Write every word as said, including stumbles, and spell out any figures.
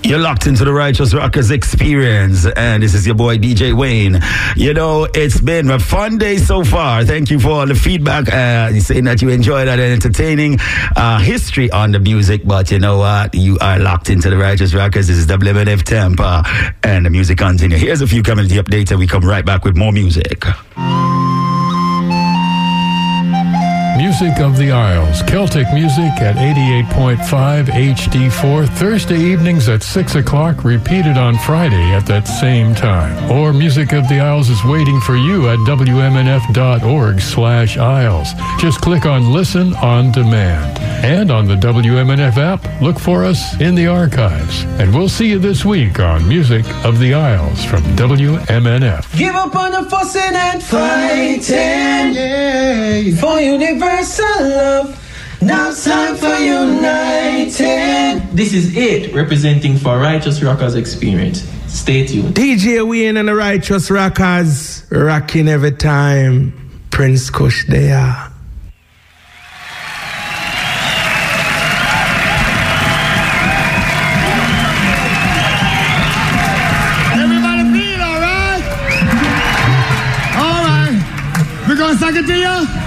You're locked into the Righteous Rockers Experience, and this is your boy D J Wayne. You know, it's been a fun day so far. Thank you for all the feedback. Uh, saying that you enjoyed that entertaining uh, history on the music, but you know what? You are locked into the Righteous Rockers. This is W M N F Tampa, and the music continues. Here's a few community updates, and we come right back with more music. Music of the Isles, Celtic music at eighty-eight point five H D four, Thursday evenings at six o'clock, repeated on Friday at that same time. Or Music of the Isles is waiting for you at W M N F dot org slash Isles. Just click on Listen on Demand. And on the W M N F app, look for us in the archives. And we'll see you this week on Music of the Isles from W M N F. Give up on the fussing and fighting, yeah, for universal love. Now it's time for uniting. This is it, representing for Righteous Rockers Experience. Stay tuned. D J Wayne and the Righteous Rockers, rocking every time. Prince Kush there. Everybody feel all right? All right. We're going to suck it to you.